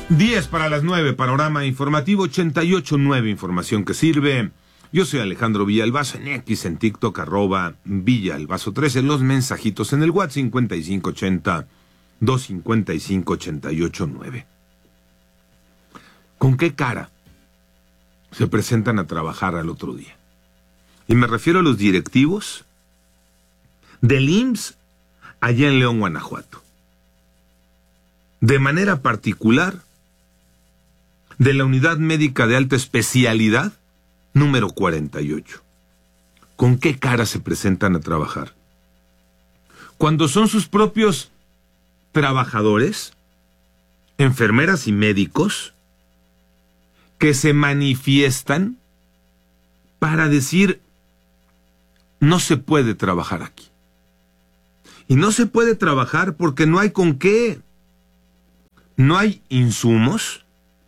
10:09, panorama informativo 88.9, información que sirve. Yo soy Alejandro Villalbazo, en X, en TikTok, @Villalbazo13, los mensajitos en el WhatsApp 5580-255-889. ¿Con qué cara se presentan a trabajar al otro día? Y me refiero a los directivos del IMSS allá en León, Guanajuato. De manera particular, de la Unidad Médica de Alta Especialidad, número 48. ¿Con qué cara se presentan a trabajar? Cuando son sus propios trabajadores, enfermeras y médicos, que se manifiestan para decir, no se puede trabajar aquí. Y no se puede trabajar porque no hay con qué. No hay insumos,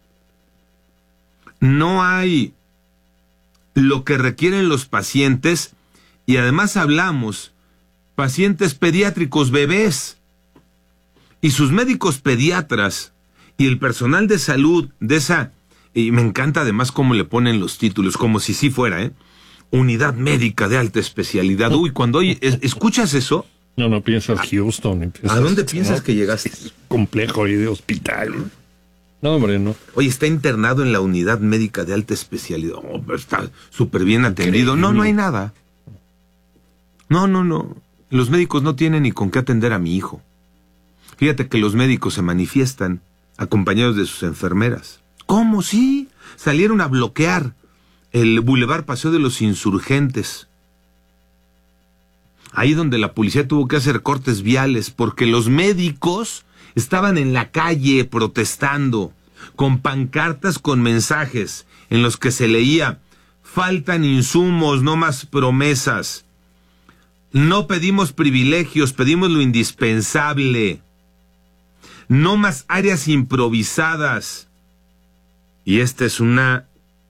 no hay lo que requieren los pacientes, y además hablamos pacientes pediátricos, bebés, y sus médicos pediatras y el personal de salud de esa, y me encanta además cómo le ponen los títulos, como si sí fuera, Unidad Médica de Alta Especialidad. Uy, cuando escuchas eso, no piensas Houston. ¿A dónde piensas que llegaste? Es complejo y de hospital. No, hombre, no. Oye, está internado en la Unidad Médica de Alta Especialidad. Oh, pero está súper bien atendido. Increíble. No hay nada. No. Los médicos no tienen ni con qué atender a mi hijo. Fíjate que los médicos se manifiestan acompañados de sus enfermeras. ¿Cómo? Sí. Salieron a bloquear el Boulevard Paseo de los Insurgentes. Ahí donde la policía tuvo que hacer cortes viales porque los médicos estaban en la calle protestando, con pancartas con mensajes en los que se leía: faltan insumos, no más promesas. No pedimos privilegios, pedimos lo indispensable. No más áreas improvisadas. Y esta es una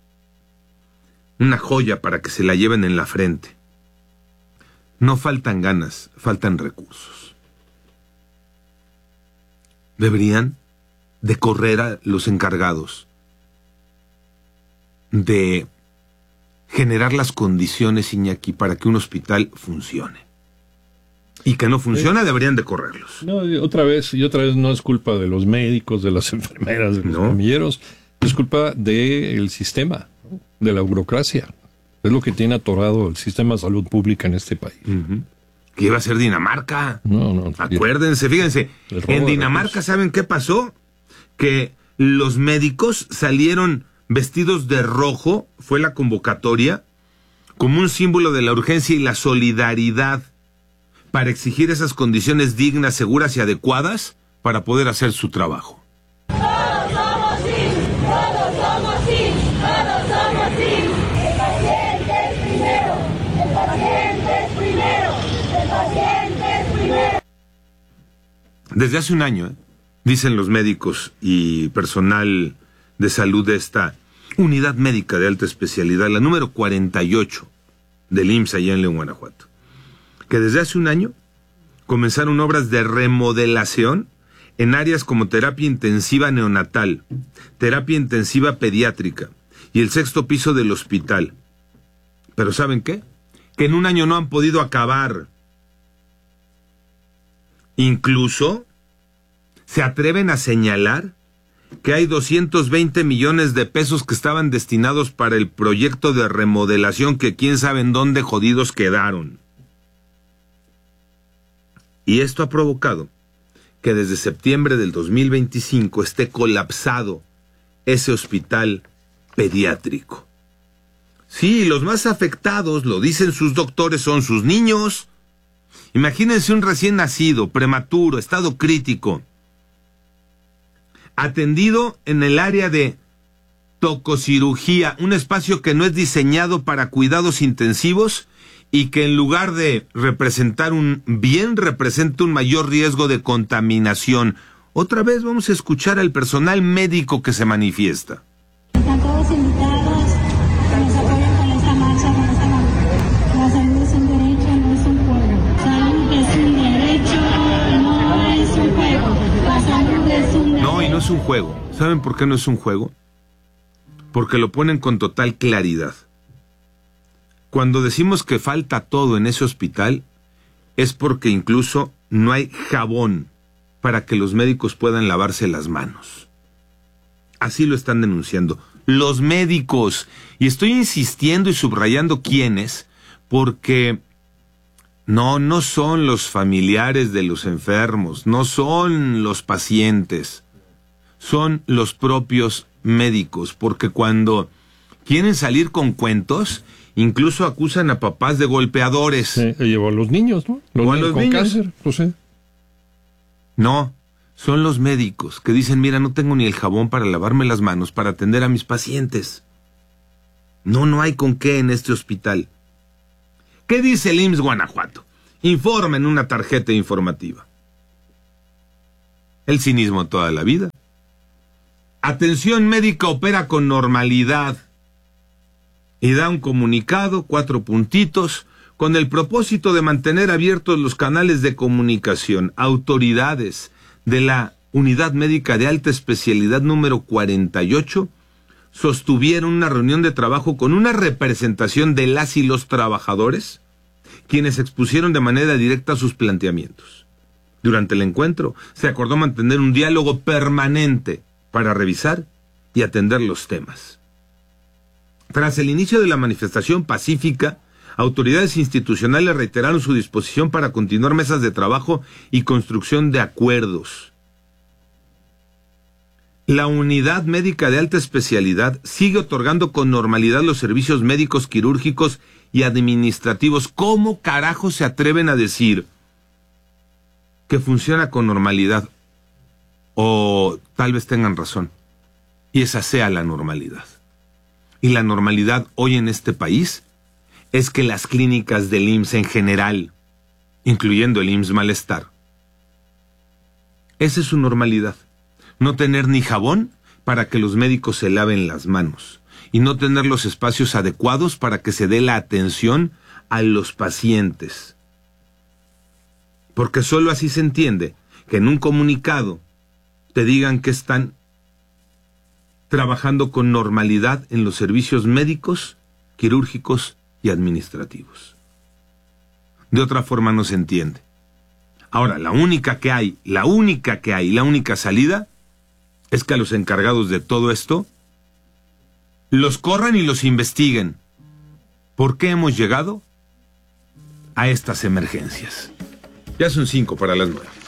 joya para que se la lleven en la frente. No faltan ganas, faltan recursos. Deberían de correr a los encargados de generar las condiciones, Iñaki, para que un hospital funcione. Y que no funciona, deberían de correrlos. No, otra vez no es culpa de los médicos, de las enfermeras, de los camilleros, es culpa del sistema, ¿no? De la burocracia. Es lo que tiene atorado el sistema de salud pública en este país. Uh-huh. Que iba a ser Dinamarca. No. Acuérdense, fíjense, en Dinamarca, ¿saben qué pasó? Que los médicos salieron vestidos de rojo, fue la convocatoria, como un símbolo de la urgencia y la solidaridad para exigir esas condiciones dignas, seguras y adecuadas para poder hacer su trabajo. Todos somos sí, todos somos sí, todos somos sí. El paciente es primero, el paciente es primero, el paciente es primero. Desde hace un año, dicen los médicos y personal de salud de esta Unidad Médica de Alta Especialidad, la número 48 del IMSS allá en León, Guanajuato, que desde hace un año comenzaron obras de remodelación en áreas como terapia intensiva neonatal, terapia intensiva pediátrica y el 6º piso del hospital. Pero ¿saben qué? Que en un año no han podido acabar. Incluso se atreven a señalar que hay 220 millones de pesos que estaban destinados para el proyecto de remodelación que quién sabe en dónde jodidos quedaron. Y esto ha provocado que desde septiembre del 2025 esté colapsado ese hospital pediátrico. Sí, los más afectados, lo dicen sus doctores, son sus niños. Imagínense un recién nacido, prematuro, estado crítico, atendido en el área de tococirugía, un espacio que no es diseñado para cuidados intensivos y que en lugar de representar un bien, representa un mayor riesgo de contaminación. Otra vez vamos a escuchar al personal médico que se manifiesta. Están todos invitados que nos apoyen con esta marcha, con esta marcha. La salud es un derecho, no es un juego. La salud es un derecho, no es un juego. La salud es un derecho. No, y no es un juego. ¿Saben por qué no es un juego? Porque lo ponen con total claridad. Cuando decimos que falta todo en ese hospital, es porque incluso no hay jabón para que los médicos puedan lavarse las manos. Así lo están denunciando. Los médicos. Y estoy insistiendo y subrayando quiénes, porque no son los familiares de los enfermos, no son los pacientes, son los propios médicos, porque cuando quieren salir con cuentos, incluso acusan a papás de golpeadores. Sí, llevó a los niños, ¿no? O a los con niños. cáncer, pues sí. No, son los médicos que dicen, mira, no tengo ni el jabón para lavarme las manos para atender a mis pacientes. No hay con qué en este hospital. ¿Qué dice el IMSS Guanajuato? Informa en una tarjeta informativa. El cinismo toda la vida. Atención médica opera con normalidad. Y da un comunicado, 4 puntitos, con el propósito de mantener abiertos los canales de comunicación. Autoridades de la Unidad Médica de Alta Especialidad número 48 sostuvieron una reunión de trabajo con una representación de las y los trabajadores, quienes expusieron de manera directa sus planteamientos. Durante el encuentro se acordó mantener un diálogo permanente para revisar y atender los temas. Tras el inicio de la manifestación pacífica, autoridades institucionales reiteraron su disposición para continuar mesas de trabajo y construcción de acuerdos. La Unidad Médica de Alta Especialidad sigue otorgando con normalidad los servicios médicos, quirúrgicos y administrativos. ¿Cómo carajo se atreven a decir que funciona con normalidad? O tal vez tengan razón, y esa sea la normalidad. Y la normalidad hoy en este país es que las clínicas del IMSS en general, incluyendo el IMSS Malestar, esa es su normalidad. No tener ni jabón para que los médicos se laven las manos y no tener los espacios adecuados para que se dé la atención a los pacientes. Porque solo así se entiende que en un comunicado te digan que están trabajando con normalidad en los servicios médicos, quirúrgicos y administrativos. De otra forma no se entiende. Ahora, la única salida es que a los encargados de todo esto los corran y los investiguen. ¿Por qué hemos llegado a estas emergencias? Ya son 5 para las 9.